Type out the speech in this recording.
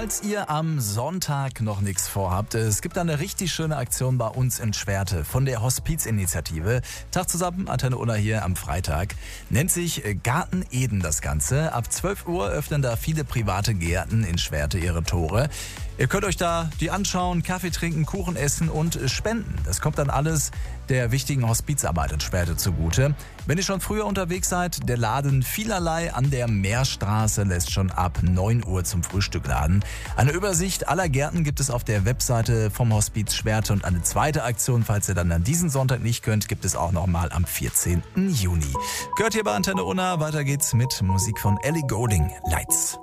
Falls ihr am Sonntag noch nichts vorhabt, es gibt eine richtig schöne Aktion bei uns in Schwerte von der Hospizinitiative. Tag zusammen, Antenne Unna hier am Freitag. Nennt sich Garten Eden das Ganze. Ab 12 Uhr öffnen da viele private Gärten in Schwerte ihre Tore. Ihr könnt euch da die anschauen, Kaffee trinken, Kuchen essen und spenden. Das kommt dann alles der wichtigen Hospizarbeit in Schwerte zugute. Wenn ihr schon früher unterwegs seid, der Laden Vielerlei an der Meerstraße lässt schon ab 9 Uhr zum Frühstück laden. Eine Übersicht aller Gärten gibt es auf der Webseite vom Hospiz Schwerte und eine zweite Aktion, falls ihr dann an diesen Sonntag nicht könnt, gibt es auch nochmal am 14. Juni. Gehört hier bei Antenne Unna, weiter geht's mit Musik von Ellie Goulding, Lights.